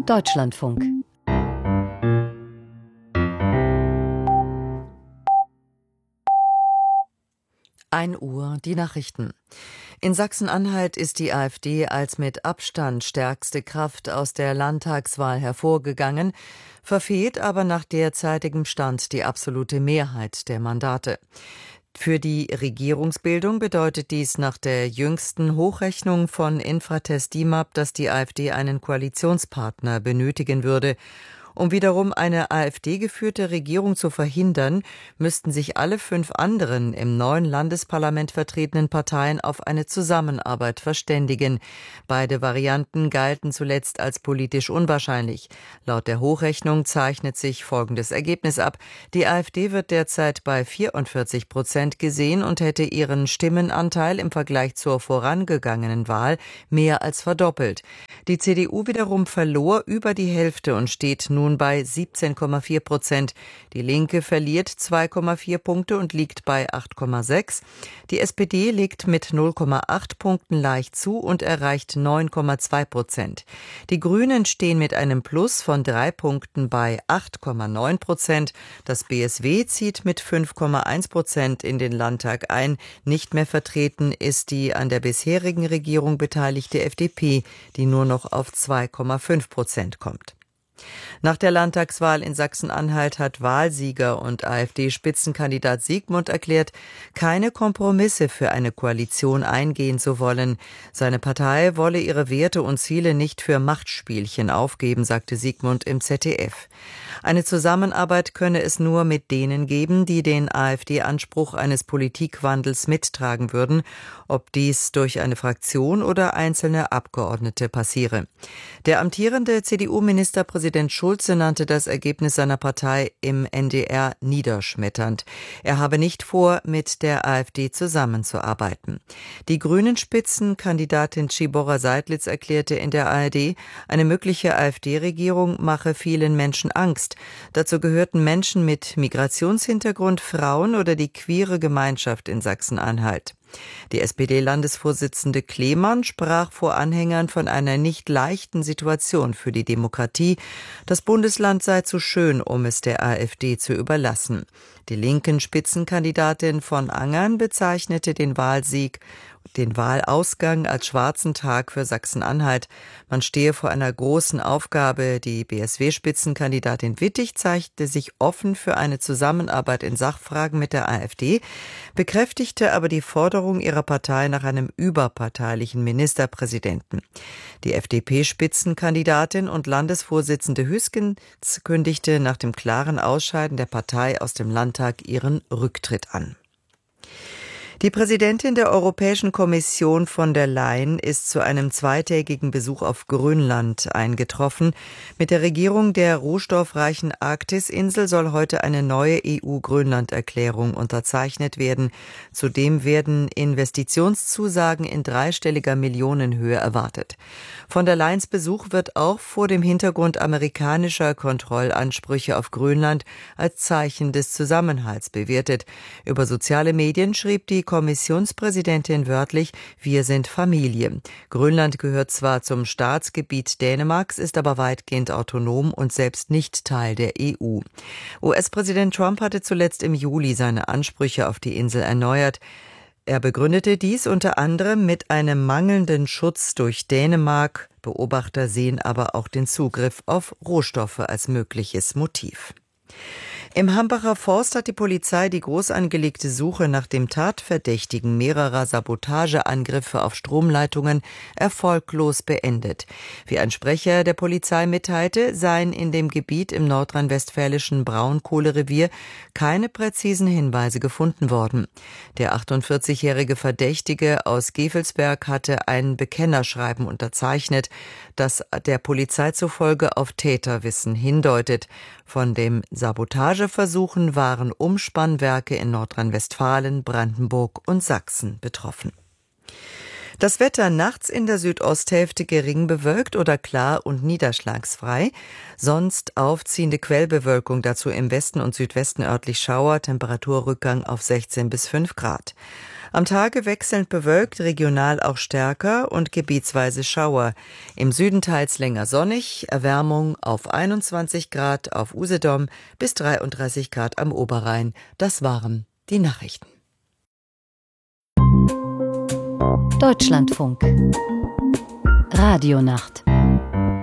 Deutschlandfunk. 1 Uhr, die Nachrichten. In Sachsen-Anhalt ist die AfD als mit Abstand stärkste Kraft aus der Landtagswahl hervorgegangen, verfehlt aber nach derzeitigem Stand die absolute Mehrheit der Mandate. Für die Regierungsbildung bedeutet dies nach der jüngsten Hochrechnung von Infratest DIMAP, dass die AfD einen Koalitionspartner benötigen würde. Um wiederum eine AfD-geführte Regierung zu verhindern, müssten sich alle 5 anderen im neuen Landesparlament vertretenen Parteien auf eine Zusammenarbeit verständigen. Beide Varianten galten zuletzt als politisch unwahrscheinlich. Laut der Hochrechnung zeichnet sich folgendes Ergebnis ab. Die AfD wird derzeit bei 44% gesehen und hätte ihren Stimmenanteil im Vergleich zur vorangegangenen Wahl mehr als verdoppelt. Die CDU wiederum verlor über die Hälfte und steht nun bei 17,4%. Die Linke verliert 2,4 Punkte und liegt bei 8,6. Die SPD legt mit 0,8 Punkten leicht zu und erreicht 9,2%. Die Grünen stehen mit einem Plus von 3 Punkten bei 8,9%. Das BSW zieht mit 5,1% in den Landtag ein. Nicht mehr vertreten ist die an der bisherigen Regierung beteiligte FDP, die nur noch auf 2,5% kommt. Nach der Landtagswahl in Sachsen-Anhalt hat Wahlsieger und AfD-Spitzenkandidat Siegmund erklärt, keine Kompromisse für eine Koalition eingehen zu wollen. Seine Partei wolle ihre Werte und Ziele nicht für Machtspielchen aufgeben, sagte Siegmund im ZDF. Eine Zusammenarbeit könne es nur mit denen geben, die den AfD-Anspruch eines Politikwandels mittragen würden, ob dies durch eine Fraktion oder einzelne Abgeordnete passiere. Der amtierende CDU-Ministerpräsident Schulze nannte das Ergebnis seiner Partei im NDR niederschmetternd. Er habe nicht vor, mit der AfD zusammenzuarbeiten. Die Grünen-Spitzenkandidatin Tschibora Seidlitz erklärte in der ARD, eine mögliche AfD-Regierung mache vielen Menschen Angst. Dazu gehörten Menschen mit Migrationshintergrund, Frauen oder die queere Gemeinschaft in Sachsen-Anhalt. Die SPD-Landesvorsitzende Klemann sprach vor Anhängern von einer nicht leichten Situation für die Demokratie. Das Bundesland sei zu schön, um es der AfD zu überlassen. Die linken Spitzenkandidatin von Angern bezeichnete den Wahlausgang als schwarzen Tag für Sachsen-Anhalt. Man stehe vor einer großen Aufgabe. Die BSW-Spitzenkandidatin Wittig zeigte sich offen für eine Zusammenarbeit in Sachfragen mit der AfD, bekräftigte aber die Forderung ihrer Partei nach einem überparteilichen Ministerpräsidenten. Die FDP-Spitzenkandidatin und Landesvorsitzende Hüskens kündigte nach dem klaren Ausscheiden der Partei aus dem Landtag ihren Rücktritt an. Die Präsidentin der Europäischen Kommission von der Leyen ist zu einem zweitägigen Besuch auf Grönland eingetroffen. Mit der Regierung der rohstoffreichen Arktisinsel soll heute eine neue EU-Grönland-Erklärung unterzeichnet werden. Zudem werden Investitionszusagen in dreistelliger Millionenhöhe erwartet. Von der Leyens Besuch wird auch vor dem Hintergrund amerikanischer Kontrollansprüche auf Grönland als Zeichen des Zusammenhalts bewertet. Über soziale Medien schrieb die Kommissionspräsidentin wörtlich, wir sind Familie. Grönland gehört zwar zum Staatsgebiet Dänemarks, ist aber weitgehend autonom und selbst nicht Teil der EU. US-Präsident Trump hatte zuletzt im Juli seine Ansprüche auf die Insel erneuert. Er begründete dies unter anderem mit einem mangelnden Schutz durch Dänemark. Beobachter sehen aber auch den Zugriff auf Rohstoffe als mögliches Motiv. Im Hambacher Forst hat die Polizei die groß angelegte Suche nach dem Tatverdächtigen mehrerer Sabotageangriffe auf Stromleitungen erfolglos beendet. Wie ein Sprecher der Polizei mitteilte, seien in dem Gebiet im nordrhein-westfälischen Braunkohlerevier keine präzisen Hinweise gefunden worden. Der 48-jährige Verdächtige aus Gevelsberg hatte ein Bekennerschreiben unterzeichnet, das der Polizei zufolge auf Täterwissen hindeutet. Von dem Sabotageversuchen waren Umspannwerke in Nordrhein-Westfalen, Brandenburg und Sachsen betroffen. Das Wetter nachts in der Südosthälfte gering bewölkt oder klar und niederschlagsfrei. Sonst aufziehende Quellbewölkung, dazu im Westen und Südwesten örtlich Schauer, Temperaturrückgang auf 16 bis 5 Grad. Am Tage wechselnd bewölkt, regional auch stärker und gebietsweise Schauer. Im Süden teils länger sonnig, Erwärmung auf 21 Grad auf Usedom bis 33 Grad am Oberrhein. Das waren die Nachrichten. Deutschlandfunk Radionacht